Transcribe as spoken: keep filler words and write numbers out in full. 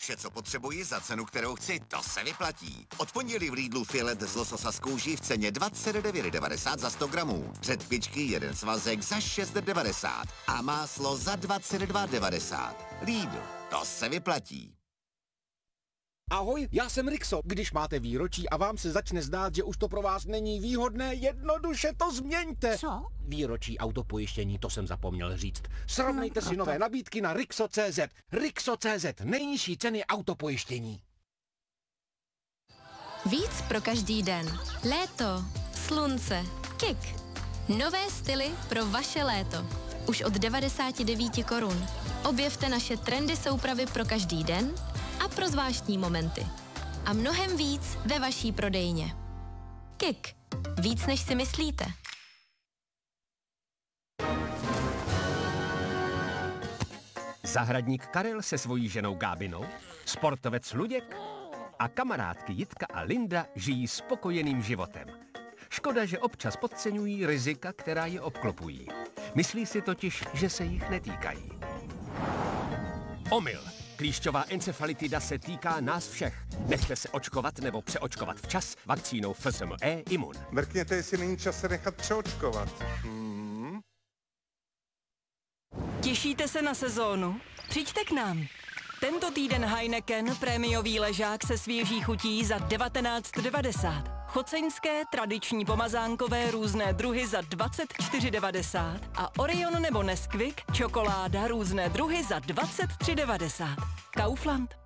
Vše, co potřebuji za cenu, kterou chci, to se vyplatí. Od pondělí v Lidlu filet z lososa z kůží v ceně dvacet devět devadesát za sto gramů. Řetkvičky jeden svazek za šest devadesát a máslo za dvacet dva devadesát. Lidl, to se vyplatí. Ahoj, já jsem Rixo. Když máte výročí a vám se začne zdát, že už to pro vás není výhodné, jednoduše to změňte. Co? Výročí autopojištění, to jsem zapomněl říct. Srovnejte no, si nové nabídky na Rixo tečka cé zet. Rixo tečka cé zet, nejnižší ceny autopojištění. Víc pro každý den. Léto, slunce, kick. Nové styly pro vaše léto. Už od devadesát devět korun. Objevte naše trendy soupravy pro každý den a pro zvláštní momenty. A mnohem víc ve vaší prodejně. Kick. Víc, než si myslíte. Zahradník Karel se svojí ženou Gábinou, sportovec Luděk a kamarádky Jitka a Linda žijí spokojeným životem. Škoda, že občas podceňují rizika, která je obklopují. Myslí si totiž, že se jich netýkají. Omyl. Klíšťová encefalitida se týká nás všech. Nechte se očkovat nebo přeočkovat včas vakcínou F S M E Imun. Mrkněte, jestli není čas se nechat přeočkovat. Hmm. Těšíte se na sezónu? Přijďte k nám. Tento týden Heineken, prémiový ležák se svěží chutí za devatenáct devadesát. Choceňské, tradiční pomazánkové různé druhy za dvacet čtyři devadesát a Orion nebo Nesquik, čokoláda různé druhy za dvacet tři devadesát. Kaufland.